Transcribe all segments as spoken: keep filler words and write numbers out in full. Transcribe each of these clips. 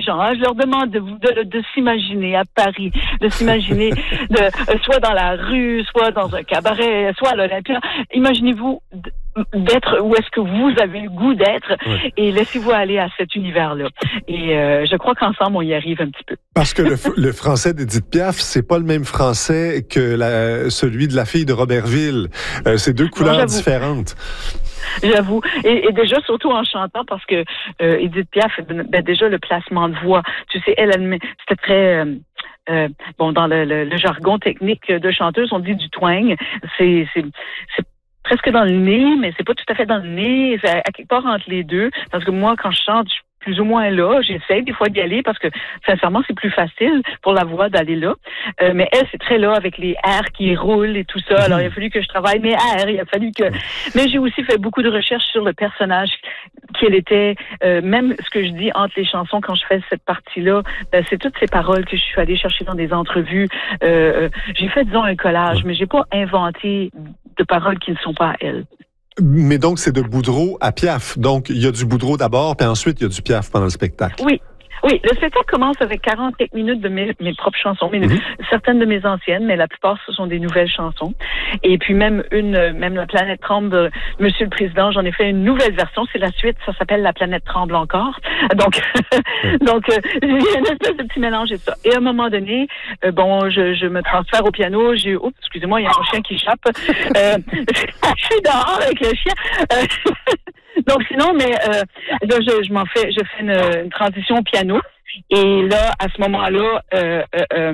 gens. Hein. Je leur demande de, de, de s'imaginer à Paris, de s'imaginer de, euh, soit dans la rue, soit dans un cabaret, soit à l'Olympia. Imaginez-vous d'être où est-ce que vous avez le goût d'être ouais. et laissez-vous aller à cet univers-là. Et euh, je crois qu'ensemble, on y arrive un petit peu. Parce que le, le français d'Édith Piaf, c'est pas le même français que la, celui de la fille de Robertville. Euh, c'est deux couleurs non, différentes. J'avoue. Et, et déjà, surtout en chantant, parce que euh, Édith Piaf, ben, déjà, le placement de voix, tu sais, elle, elle c'était très... Euh, euh, bon, dans le, le, le jargon technique de chanteuse, on dit du twang. C'est... c'est, c'est presque dans le nez, mais c'est pas tout à fait dans le nez, c'est à, à quelque part entre les deux. Parce que moi, quand je chante, je suis plus ou moins là. J'essaie des fois d'y aller parce que, sincèrement, c'est plus facile pour la voix d'aller là. Euh, mais elle, c'est très là avec les airs qui roulent et tout ça. Alors, il a fallu que je travaille mes airs. Il a fallu que... Mais j'ai aussi fait beaucoup de recherches sur le personnage qu'elle était. Euh, même ce que je dis entre les chansons quand je fais cette partie-là, ben, c'est toutes ces paroles que je suis allée chercher dans des entrevues. Euh, j'ai fait, disons, un collage, mais j'ai pas inventé de paroles qui ne sont pas à elle. Mais donc, c'est de Boudreau à Piaf. Donc, il y a du Boudreau d'abord, puis ensuite, il y a du Piaf pendant le spectacle. Oui. Oui, le spectacle commence avec quarante minutes de mes, mes propres chansons, mais mm-hmm. certaines de mes anciennes, mais la plupart, ce sont des nouvelles chansons. Et puis même une, même La planète tremble de Monsieur le Président, j'en ai fait une nouvelle version, c'est la suite, ça s'appelle La planète tremble encore. Donc, mm. donc euh, il y a une espèce de petit mélange et tout ça. Et à un moment donné, euh, bon, je, je me transfère au piano, j'ai, oups, excusez-moi, il y a un chien qui échappe. Euh, je suis dehors avec le chien. Euh, Donc sinon, mais euh, là, je, je m'en fais, je fais une, une transition au piano. Et là, à ce moment-là, euh, euh, euh,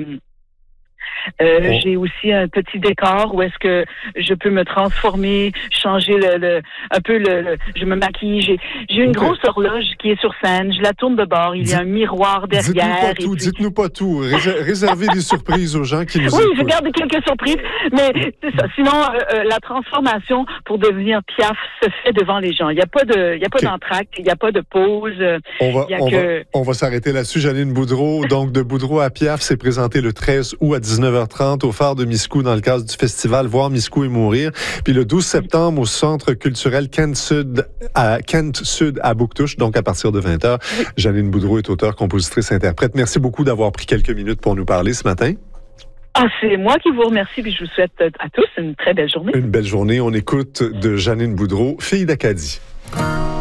Euh, oh. J'ai aussi un petit décor où est-ce que je peux me transformer, changer le, le un peu le, le je me maquille. J'ai, j'ai une okay. grosse horloge qui est sur scène. Je la tourne de bord. Il Dites, y a un miroir derrière. Dites-nous pas tout. Puis... Dites-nous pas tout. Rés- réservez des surprises aux gens qui nous oui, écoutent. Oui, je garde quelques surprises. Mais c'est ça. Sinon, euh, euh, la transformation pour devenir Piaf se fait devant les gens. Il n'y a pas de, il y a pas okay. d'entracte. Il n'y a pas de pause. On va, y a on que... va, on va s'arrêter là-dessus. Janine Boudreau. Donc, de Boudreau à Piaf, c'est présenté le treize août à dix-neuf heures trente au phare de Miscou dans le cadre du festival Voir Miscou et mourir. Puis le douze septembre au Centre culturel Kent Sud à Kent Sud à Bouctouche, donc à partir de vingt heures. Oui. Janine Boudreau est auteure, compositrice, interprète. Merci beaucoup d'avoir pris quelques minutes pour nous parler ce matin. Ah, c'est moi qui vous remercie et je vous souhaite à tous une très belle journée. Une belle journée. On écoute de Janine Boudreau, fille d'Acadie.